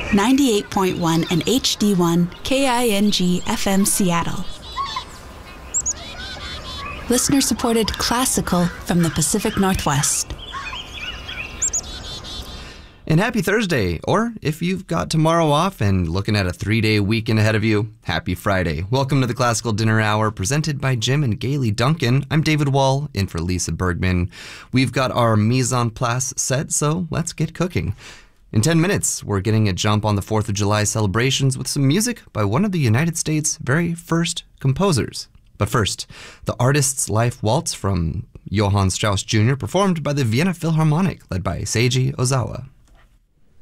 98.1 and HD1 KING FM Seattle. Listener-supported classical from the Pacific Northwest. And happy Thursday, or if you've got tomorrow off and looking at a 3-day weekend ahead of you, happy Friday. Welcome to the Classical Dinner Hour, presented by Jim and Gailey Duncan. I'm David Wall, in for Lisa Bergman. We've got our mise en place set, so let's get cooking. In 10 minutes, we're getting a jump on the 4th of July celebrations with some music by one of the United States' very first composers. But first, the Artist's Life Waltz from Johann Strauss Jr., performed by the Vienna Philharmonic, led by Seiji Ozawa.